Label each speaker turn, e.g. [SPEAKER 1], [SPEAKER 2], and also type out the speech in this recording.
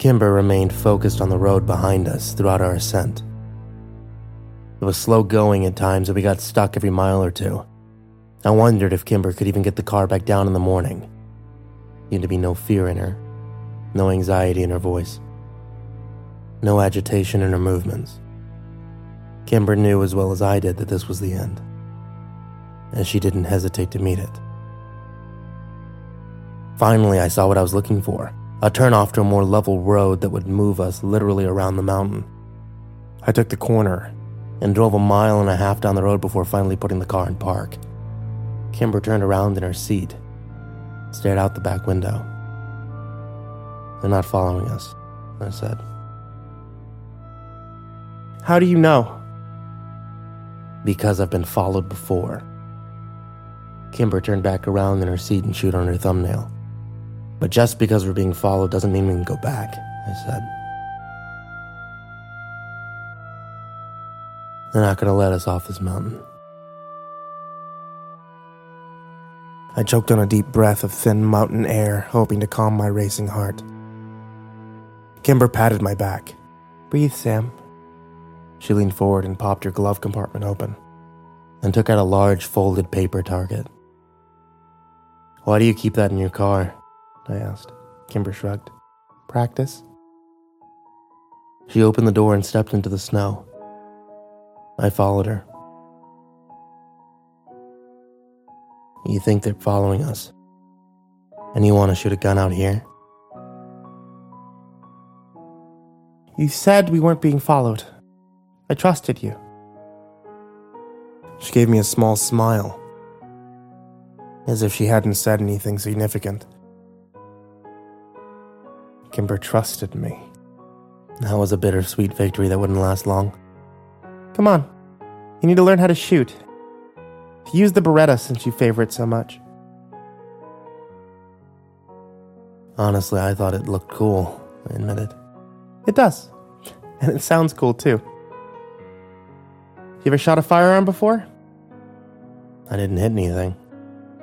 [SPEAKER 1] Kimber remained focused on the road behind us throughout our ascent. It was slow going at times and we got stuck every mile or two. I wondered if Kimber could even get the car back down in the morning. Seemed to be no fear in her, no anxiety in her voice, no agitation in her movements. Kimber knew as well as I did that this was the end, and she didn't hesitate to meet it. Finally, I saw what I was looking for, a turnoff to a more level road that would move us literally around the mountain. I took the corner and drove 1.5 miles down the road before finally putting the car in park. Kimber turned around in her seat, stared out the back window. "They're not following us," I said. "How do you know?" "Because I've been followed before." Kimber turned back around in her seat and chewed on her thumbnail. "But just because we're being followed doesn't mean we can go back," I said. "They're not going to let us off this mountain." I choked on a deep breath of thin mountain air, hoping to calm my racing heart. Kimber patted my back. "Breathe, Sam." She leaned forward and popped her glove compartment open, and took out a large folded paper target. "Why do you keep that in your car?" I asked. Kimber shrugged. "Practice." She opened the door and stepped into the snow. I followed her. "You think they're following us, and you want to shoot a gun out here?" "You said we weren't being followed. I trusted you." She gave me a small smile, as if she hadn't said anything significant. Kimber trusted me. That was a bittersweet victory that wouldn't last long. "Come on, you need to learn how to shoot. Use the Beretta since you favor it so much." Honestly, I thought it looked cool, I admitted. "It does, and it sounds cool too. You ever shot a firearm before?" "I didn't hit anything."